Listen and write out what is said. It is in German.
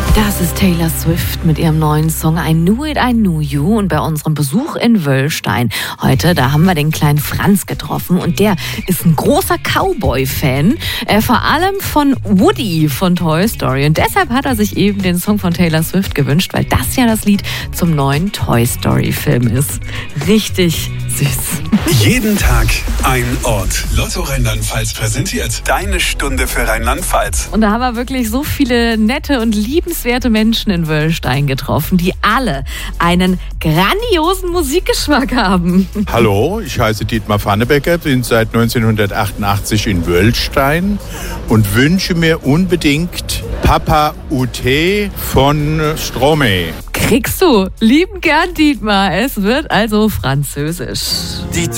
Das ist Taylor Swift mit ihrem neuen Song I Knew It, I Knew You. Und bei unserem Besuch in Wöllstein heute, da haben wir den kleinen Franz getroffen. Und der ist ein großer Cowboy-Fan, vor allem von Woody von Toy Story. Und deshalb hat er sich eben den Song von Taylor Swift gewünscht, weil das ja das Lied zum neuen Toy Story-Film ist. Richtig süß. Jeden Tag ein Ort. Lotto Rheinland-Pfalz präsentiert deine Stunde für Rheinland-Pfalz. Und da haben wir wirklich so viele nette und liebenswerte Menschen in Wöllstein getroffen, die alle einen grandiosen Musikgeschmack haben. Hallo, ich heiße Dietmar Vannebecker, bin seit 1988 in Wöllstein und wünsche mir unbedingt Papa Ute von Stromae. Kriegst du lieben gern, Dietmar. Es wird also französisch. Die